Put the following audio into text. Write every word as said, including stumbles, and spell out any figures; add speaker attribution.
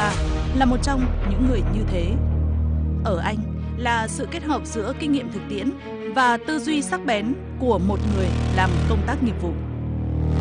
Speaker 1: Nga là một trong những người như thế. Ở anh là sự kết hợp giữa kinh nghiệm thực tiễn và tư duy sắc bén của một người làm công tác nghiệp vụ.